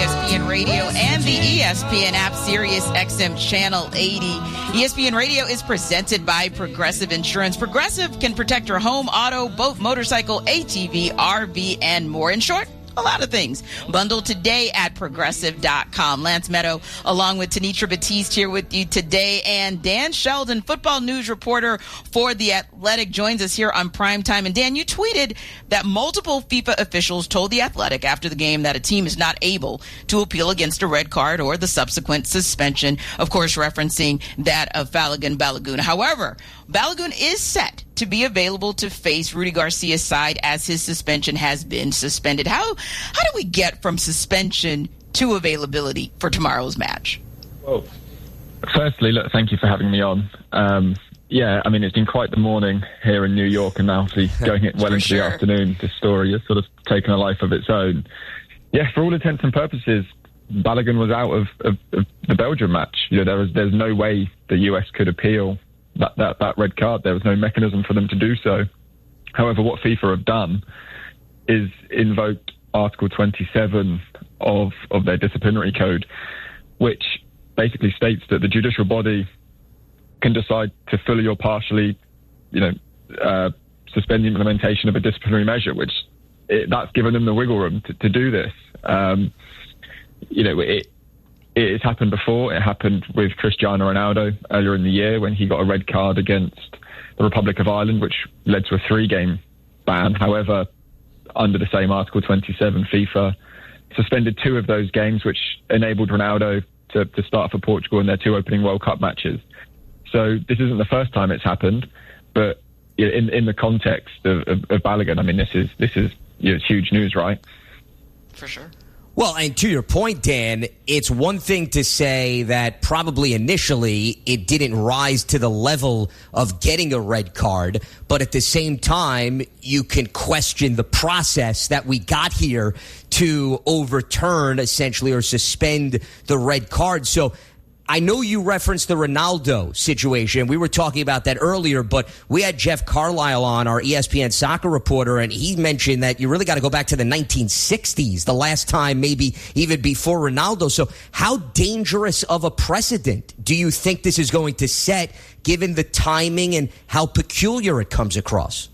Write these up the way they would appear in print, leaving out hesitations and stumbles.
ESPN Radio and the ESPN app, Sirius XM Channel 80. ESPN Radio is presented by Progressive Insurance. Progressive can protect your home, auto, boat, motorcycle, ATV, RV, and more. In short, a lot of things. Bundle today at Progressive.com. Lance Meadow, along with Tanitra Batiste, here with you today. And Dan Sheldon, football news reporter for The Athletic, joins us here on Primetime. And Dan, you tweeted that multiple FIFA officials told The Athletic after the game that a team is not able to appeal against a red card or the subsequent suspension, of course referencing that of Balogun Balogun. However, Balogun is set to be available to face Rudy Garcia's side as his suspension has been suspended. How do we get from suspension to availability for tomorrow's match? Well, firstly, look, thank you for having me on. Yeah, I mean, it's been quite the morning here in New York, and now obviously going it well into the afternoon, this story has sort of taken a life of its own. Yeah, for all intents and purposes, Balogun was out of the Belgium match. You know, there's no way the US could appeal that red card. There was no mechanism for them to do so. However, what FIFA have done is invoked Article 27 of their disciplinary code, which basically states that the judicial body can decide to fully or partially, suspend the implementation of a disciplinary measure, which that's given them the wiggle room to do this. It has happened before. It happened with Cristiano Ronaldo earlier in the year when he got a red card against the Republic of Ireland, which led to a 3-game ban. However, under the same Article 27, FIFA suspended 2 of those games, which enabled Ronaldo to start for Portugal in their 2 opening World Cup matches. So this isn't the first time it's happened, but in the context of Balogun, I mean, this is it's huge news, right? For sure. Well, and to your point, Dan, it's one thing to say that probably initially it didn't rise to the level of getting a red card, but at the same time, you can question the process that we got here to overturn essentially or suspend the red card. So I know you referenced the Ronaldo situation. We were talking about that earlier, but we had Jeff Carlisle on, our ESPN soccer reporter, and he mentioned that you really got to go back to the 1960s, the last time maybe even before Ronaldo. So how dangerous of a precedent do you think this is going to set, given the timing and how peculiar it comes across?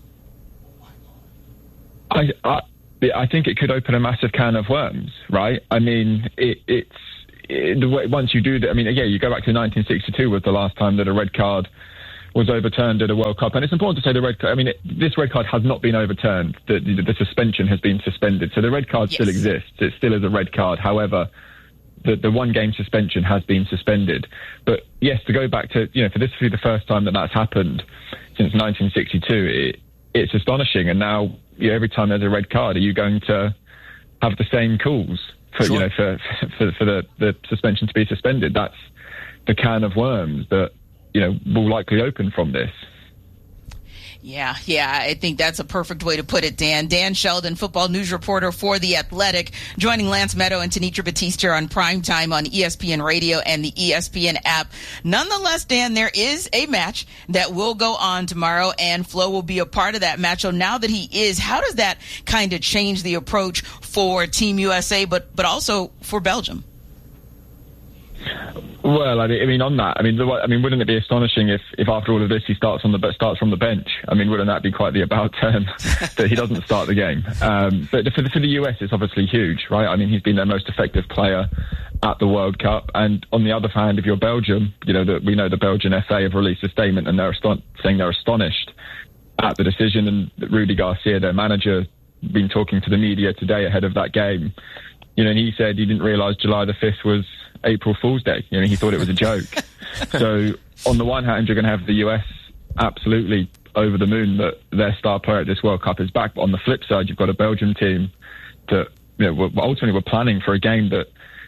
I think it could open a massive can of worms, right? I mean, once you do that, I mean, yeah, you go back to 1962 was the last time that a red card was overturned at a World Cup. And it's important to say the red card, I mean, this red card has not been overturned. The suspension has been suspended. So the red card still exists. It still is a red card. However, the 1-game suspension has been suspended. But yes, to go back to, for this to be the first time that's happened since 1962, it's astonishing. And now, every time there's a red card, are you going to have the same calls for the suspension to be suspended? That's the can of worms that will likely open from this. Yeah, I think that's a perfect way to put it, Dan. Dan Sheldon, football news reporter for The Athletic, joining Lance Meadow and Tanitra Batiste here on Primetime on ESPN Radio and the ESPN app. Nonetheless, Dan, there is a match that will go on tomorrow, and Flo will be a part of that match. So now that he is, how does that kind of change the approach for Team USA, but also for Belgium? Well, I mean, on that, wouldn't it be astonishing if after all of this he starts from the bench? I mean, wouldn't that be quite the about turn that he doesn't start the game? But for the US, it's obviously huge, right? I mean, he's been their most effective player at the World Cup. And on the other hand, if you're Belgium, we know the Belgian FA have released a statement and they're saying they're astonished at the decision. And Rudy Garcia, their manager, been talking to the media today ahead of that game. And he said he didn't realise July the 5th was April Fool's Day. He thought it was a joke. So on the one hand, you're going to have the US absolutely over the moon that their star player at this World Cup is back. But on the flip side, you've got a Belgium team that ultimately we're planning for a game that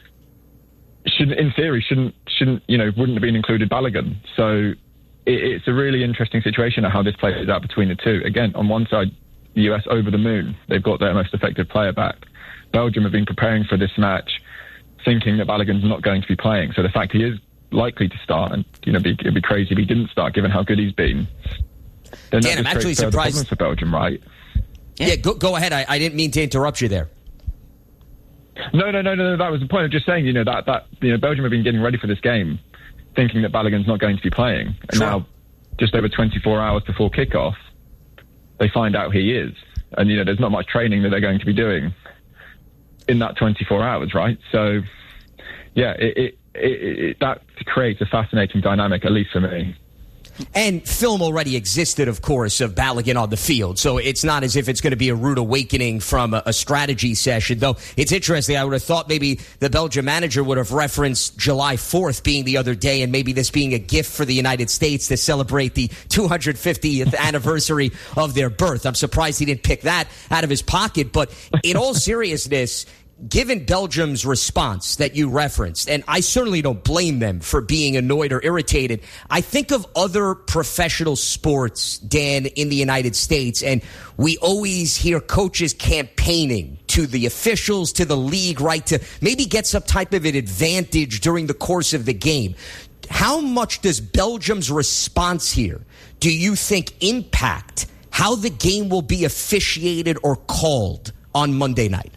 wouldn't have been included Balogun. So it's a really interesting situation of how this plays out between the two. Again, on one side, the US over the moon. They've got their most effective player back. Belgium have been preparing for this match, thinking that Balogun's not going to be playing. So the fact he is likely to start, and it'd be crazy if he didn't start, given how good he's been. Dan, I'm actually surprised for Belgium, right? Yeah, go ahead. I didn't mean to interrupt you there. No. That was the point of just saying, that Belgium have been getting ready for this game, thinking that Balogun's not going to be playing. And now, just over 24 hours before kickoff, they find out he is. And, there's not much training that they're going to be doing in that 24 hours, right? So, yeah, that creates a fascinating dynamic, at least for me. And film already existed, of course, of Balogun on the field. So it's not as if it's going to be a rude awakening from a strategy session. Though it's interesting, I would have thought maybe the Belgian manager would have referenced July 4th being the other day and maybe this being a gift for the United States to celebrate the 250th anniversary of their birth. I'm surprised he didn't pick that out of his pocket. But in all seriousness, given Belgium's response that you referenced, and I certainly don't blame them for being annoyed or irritated, I think of other professional sports, Dan, in the United States, and we always hear coaches campaigning to the officials, to the league, right, to maybe get some type of an advantage during the course of the game. How much does Belgium's response here, do you think, impact how the game will be officiated or called on Monday night?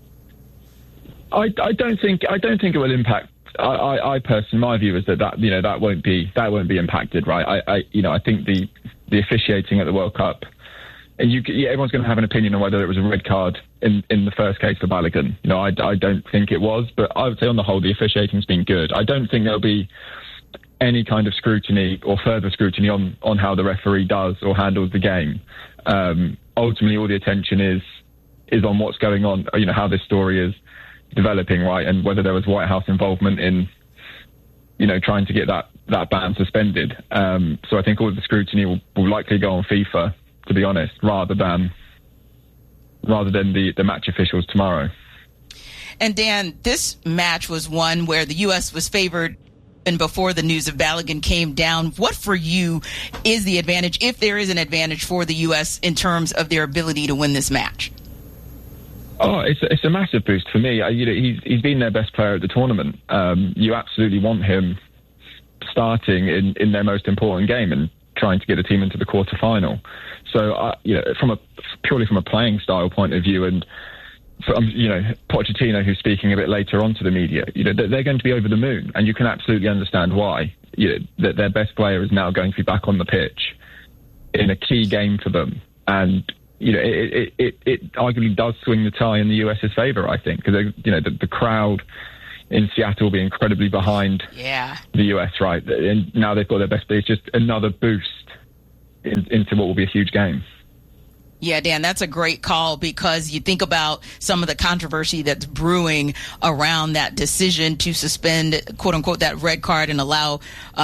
I don't think it will impact. I personally, my view is that won't be impacted, right? I think the officiating at the World Cup, and everyone's going to have an opinion on whether it was a red card in the first case for Balogun. I don't think it was, but I would say on the whole the officiating's been good. I don't think there'll be any kind of scrutiny or further scrutiny on how the referee does or handles the game. Ultimately, all the attention is on what's going on. How this story is developing, right, and whether there was White House involvement in, trying to get that ban suspended. So I think all of the scrutiny will likely go on FIFA, to be honest, rather than the match officials tomorrow. And Dan, this match was one where the U.S. was favored. And before the news of Balogun came down, what for you is the advantage, if there is an advantage for the U.S. in terms of their ability to win this match? Oh, it's a massive boost for me. He's been their best player at the tournament. You absolutely want him starting in their most important game and trying to get the team into the quarterfinal. So, purely from a playing style point of view, and Pochettino, who's speaking a bit later on to the media, they're going to be over the moon, and you can absolutely understand why. That their best player is now going to be back on the pitch in a key game for them, and it arguably does swing the tie in the US's favour, I think, because the crowd in Seattle will be incredibly behind the US, right? And now they've got their best. It's just another boost into what will be a huge game. Yeah, Dan, that's a great call, because you think about some of the controversy that's brewing around that decision to suspend, quote unquote, that red card and allow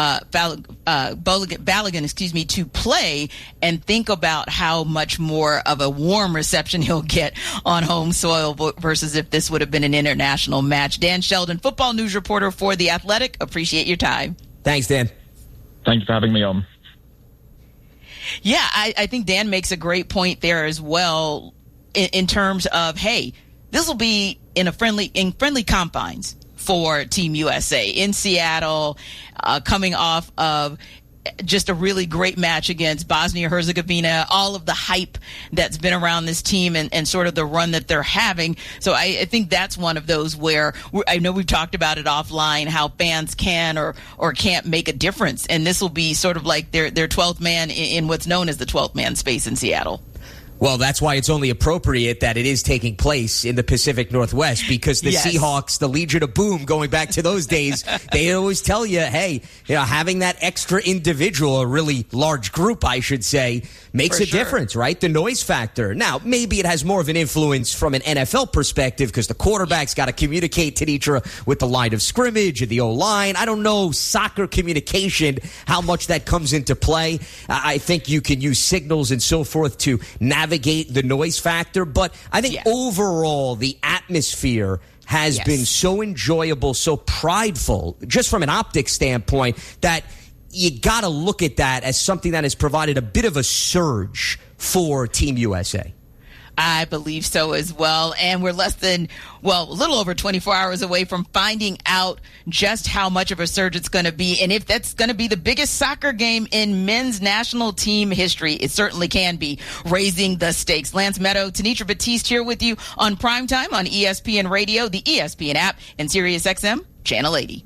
Balogun, to play, and think about how much more of a warm reception he'll get on home soil versus if this would have been an international match. Dan Sheldon, football news reporter for The Athletic. Appreciate your time. Thanks, Dan. Thank you for having me on. Yeah, I think Dan makes a great point there as well in terms of, hey, this will be in friendly confines for Team USA in Seattle, coming off of just a really great match against Bosnia-Herzegovina, all of the hype that's been around this team and sort of the run that they're having. So I think that's one of those where I know we've talked about it offline, how fans can or can't make a difference. And this will be sort of like their 12th man in what's known as the 12th man space in Seattle. Well, that's why it's only appropriate that it is taking place in the Pacific Northwest, because the Seahawks, the Legion of Boom, going back to those days, they always tell you, hey, having that extra individual, a really large group, I should say, makes a difference, right? The noise factor. Now, maybe it has more of an influence from an NFL perspective because the quarterback's got to communicate to each other with the line of scrimmage and the O-line. I don't know soccer communication, how much that comes into play. I think you can use signals and so forth to navigate the noise factor. But I think overall, the atmosphere has been so enjoyable, so prideful, just from an optics standpoint, that you got to look at that as something that has provided a bit of a surge for Team USA. I believe so as well. And we're a little over 24 hours away from finding out just how much of a surge it's going to be. And if that's going to be the biggest soccer game in men's national team history, it certainly can be, raising the stakes. Lance Meadow, Tenitra Batiste here with you on Primetime on ESPN Radio, the ESPN app, and SiriusXM Channel 80.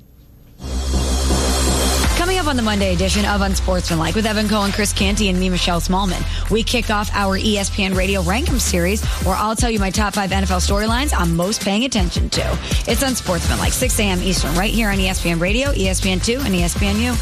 Coming up on the Monday edition of Unsportsmanlike with Evan Cohen, Chris Canty, and me, Michelle Smallman, we kick off our ESPN Radio Rankem series, where I'll tell you my top 5 NFL storylines I'm most paying attention to. It's Unsportsmanlike, 6 a.m. Eastern, right here on ESPN Radio, ESPN2, and ESPNU.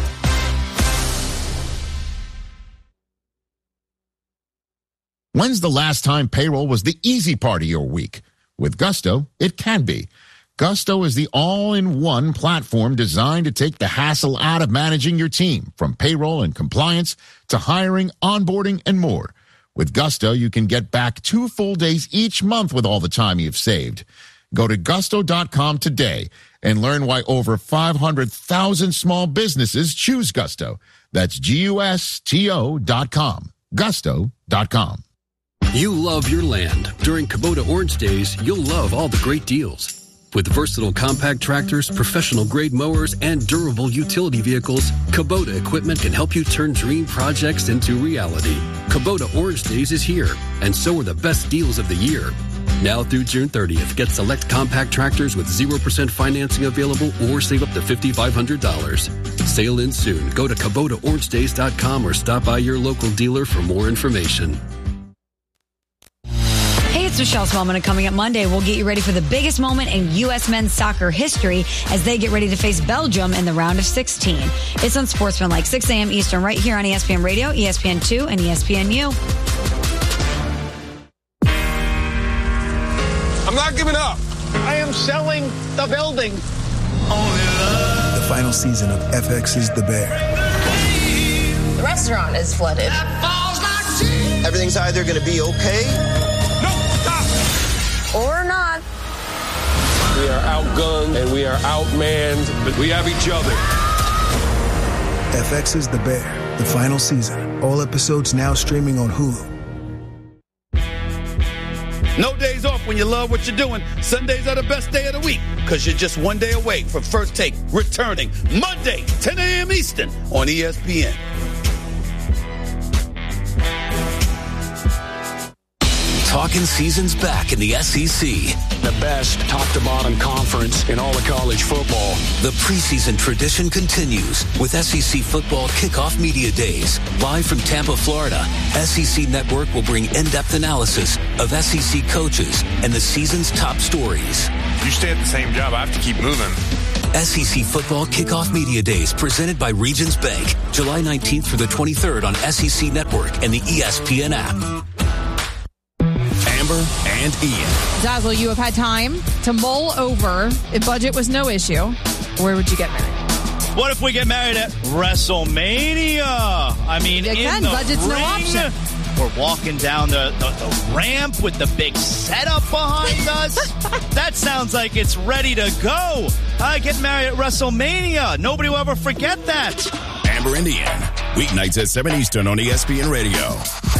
When's the last time payroll was the easy part of your week? With Gusto, it can be. Gusto is the all-in-one platform designed to take the hassle out of managing your team, from payroll and compliance to hiring, onboarding, and more. With Gusto, you can get back 2 full days each month with all the time you've saved. Go to gusto.com today and learn why over 500,000 small businesses choose Gusto. That's GUSTO.com. Gusto.com. You love your land. During Kubota Orange Days, you'll love all the great deals. With versatile compact tractors, professional-grade mowers, and durable utility vehicles, Kubota equipment can help you turn dream projects into reality. Kubota Orange Days is here, and so are the best deals of the year. Now through June 30th, get select compact tractors with 0% financing available or save up to $5,500. Sale ends soon. Go to KubotaOrangeDays.com or stop by your local dealer for more information. Hey, it's Michelle Smallman, and coming up Monday, we'll get you ready for the biggest moment in U.S. men's soccer history as they get ready to face Belgium in the round of 16. It's Unsportsmanlike, 6 a.m. Eastern, right here on ESPN Radio, ESPN2, and ESPNU. I'm not giving up. I am selling the building. The final season of FX's The Bear. The restaurant is flooded. Everything's either going to be okay... or not. We are outgunned and we are outmanned, but we have each other. FX's The Bear, the final season. All episodes now streaming on Hulu. No days off when you love what you're doing. Sundays are the best day of the week because you're just one day away from First Take returning Monday, 10 a.m. Eastern on ESPN. Talking season's back in the SEC. The best top-to-bottom conference in all of college football. The preseason tradition continues with SEC Football Kickoff Media Days. Live from Tampa, Florida, SEC Network will bring in-depth analysis of SEC coaches and the season's top stories. You stay at the same job, I have to keep moving. SEC Football Kickoff Media Days presented by Regions Bank. July 19th through the 23rd on SEC Network and the ESPN app. And Ian. Dazzle, you have had time to mull over. If budget was no issue, where would you get married? What if we get married at WrestleMania? I mean, again, budget's no option. We're walking down the ramp with the big setup behind us. That sounds like it's ready to go. I get married at WrestleMania. Nobody will ever forget that. Amber and Ian, weeknights at 7 Eastern on ESPN Radio.